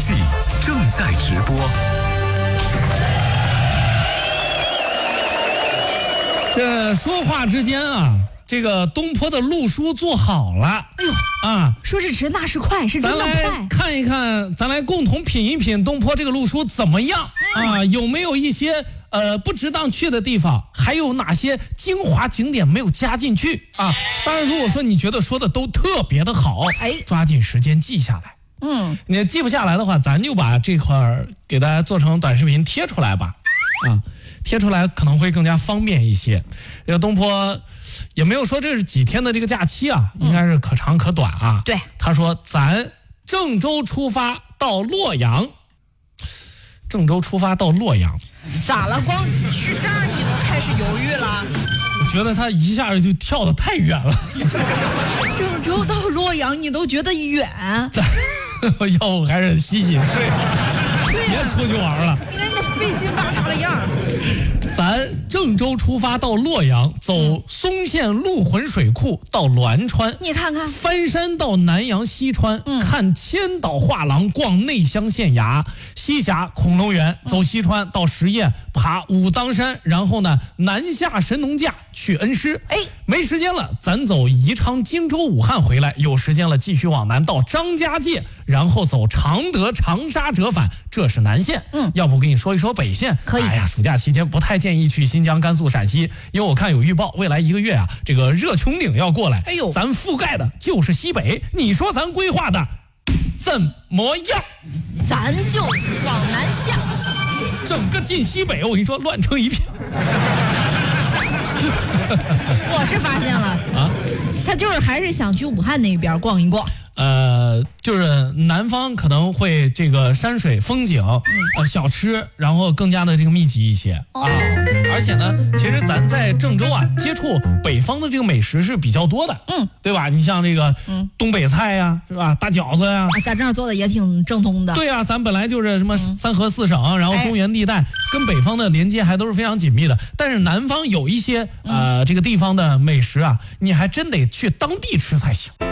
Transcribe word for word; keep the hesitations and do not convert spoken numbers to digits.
戏正在直播。 这说话之间啊，这个东坡的路书做好了。 哎呦啊， 说是迟那是快，是真的咱快。 来看一看，咱来共同品一品东坡这个路书怎么样、嗯、啊？有没有一些呃不值当去的地方？还有哪些精华景点没有加进去啊？当然，如果说你觉得说的都特别的好， 哎， 抓紧时间记下来。 嗯， 你记不下来的话，咱就把这块给大家做成短视频贴出来吧，啊。贴出来可能会更加方便一些。这个东坡也没有说这是几天的这个假期啊，应该是可长可短啊。 对， 他说咱郑州出发到洛阳，郑州出发到洛阳， 咋了？光去这儿你都开始犹豫了？ 我觉得他一下就跳得太远了。 郑州到洛阳你都觉得远？ 咱要不还是洗洗睡，别出去玩了。 你看那费劲巴叉的样儿。 咱郑州出发到洛阳，走松县鹿浑水库到栾川， 你看看， 翻山到南阳西川，嗯、看千岛画廊，逛内乡县衙，西峡恐龙园，走西川到十堰，爬武当山，然后呢南下神农架去恩施。哎，没时间了，咱走宜昌、荆州、武汉回来；有时间了，继续往南到张家界，然后走常德、长沙折返，这是南线。嗯，要不我跟你说一说北线？ 可以。 哎呀，暑假期间不太建议去新疆、甘肃、陕西，因为我看有预报，未来一个月啊，这个热穹顶要过来。哎呦，咱覆盖的就是西北，你说咱规划的怎么样？ 咱就往南下， 整个进西北，我跟你说乱成一片。 我是发现了啊，他就是还是想去武汉那边逛一逛。 呃，就是南方可能会这个山水风景，嗯、呃小吃，然后更加的这个密集一些、哦、啊。而且呢，其实咱在郑州啊，接触北方的这个美食是比较多的，嗯，对吧？你像这个嗯东北菜呀、啊，是吧？大饺子呀、啊， 咱这儿做的也挺正宗的。 对啊，咱本来就是什么三河四省，嗯、然后中原地带、哎、跟北方的连接还都是非常紧密的。但是南方有一些呃这个地方的美食啊，你还真得去当地吃才行。